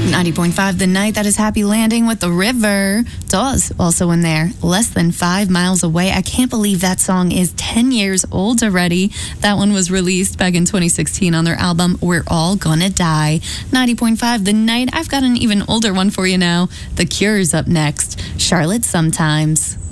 90.5 The Night, that is Happy Landing with The River. Dawes also in there, Less Than 5 Miles Away. I can't believe that song is 10 years old already. That one was released back in 2016 on their album We're All Gonna Die. 90.5 The Night, I've got an even older one for you now. The Cure's up next, Charlotte Sometimes.